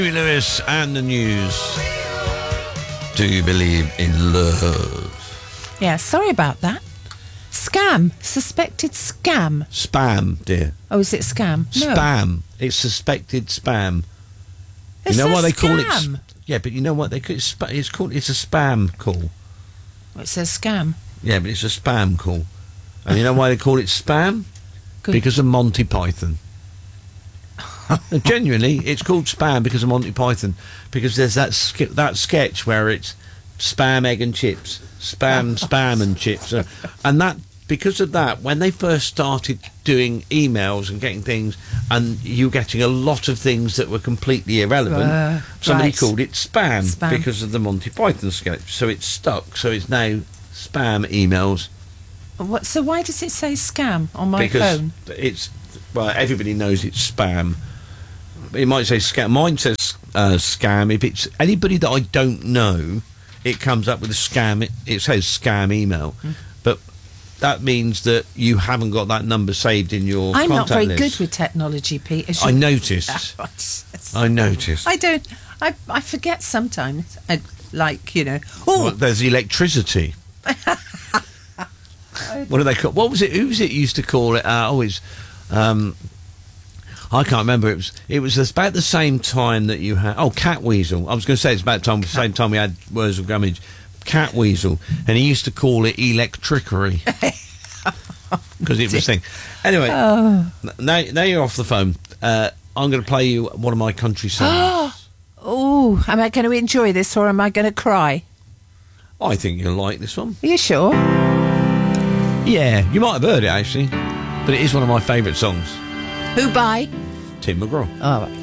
Lewis and the News. Do you believe in love? Yeah, sorry about that. Scam. Suspected scam. Spam, dear. Oh, is it scam? No. Spam. It's suspected spam. It's you know a why they call it? scam. Yeah, but you know what they call it? It's called. It's a spam call. It says scam. Yeah, but it's a spam call. And you know why they call it spam? Good. Because of Monty Python. Genuinely, it's called spam because of Monty Python. Because there's that sketch where it's spam, egg and chips, spam and chips, and that because of that, when they first started doing emails and getting things, and you were getting a lot of things that were completely irrelevant, somebody right. called it spam Spam. because of the Monty Python sketch. So it's stuck. So it's now spam emails. What? So why does it say scam on my Because phone? it's, well, everybody knows it's spam. It might say scam. Mine says scam. If it's anybody that I don't know, it comes up with a scam. It says scam email. But that means that you haven't got that number saved in your I'm not contact very list. good with technology, Pete. as I you- noticed. I noticed. I don't. I forget sometimes. Like, you know. Oh, Well, there's electricity. What do they call? What was it? Who was it used to call it? I can't remember. It was about the same time that you had. Oh, cat weasel. I was going to say it's about the same time we had Words of Gummidge. Cat weasel, and he used to call it electrickery because it was thing. Anyway, now you're off the phone. I'm going to play you one of my country songs. oh, am I going to enjoy this or am I going to cry? I think you'll like this one. Are you sure? Yeah, you might have heard it actually, but it is one of my favourite songs. Who by? Tim McGraw. Oh, right.